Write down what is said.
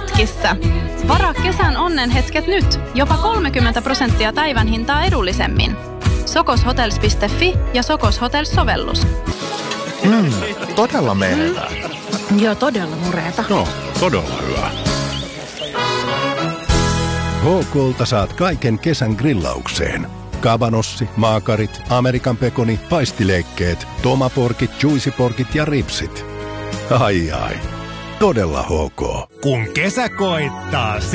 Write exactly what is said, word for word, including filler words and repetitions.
hetkissä. Varaa kesän onnenhetket nyt. Jopa kolmekymmentä prosenttia päivän hintaa edullisemmin. sokoshotels piste fi ja Sokos Hotels-sovellus. Mm, todella menevää. Joo, todella mureeta. No, todella hyvä. H K:lta saat kaiken kesän grillaukseen. Kabanossi, maakarit, Amerikan pekoni, paistileikkeet, tomaporkit, juicyporkit ja ripsit. Ai ai, todella H K. Kun kesä koittaa,